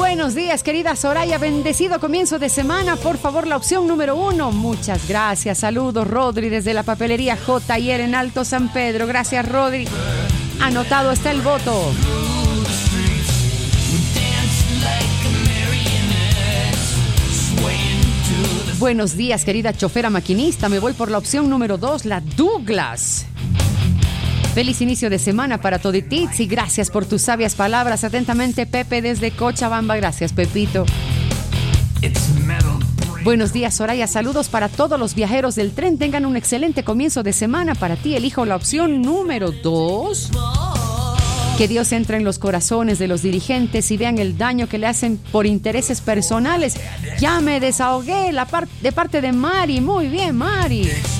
Buenos días, querida Soraya. Bendecido comienzo de semana. Por favor, la opción número 1. Muchas gracias. Saludos, Rodri, desde la papelería J&R en Alto San Pedro. Gracias, Rodri. Anotado está el voto. Buenos días, querida chofera maquinista. Me voy por la opción número 2, la Douglas. Feliz inicio de semana para toditits y gracias por tus sabias palabras. Atentamente, Pepe desde Cochabamba. Gracias, Pepito. Buenos días, Soraya. Saludos para todos los viajeros del tren. Tengan un excelente comienzo de semana. Para ti elijo la opción número 2. Que Dios entre en los corazones de los dirigentes y vean el daño que le hacen por intereses personales. Ya me desahogué de parte de Mari. Muy bien, Mari.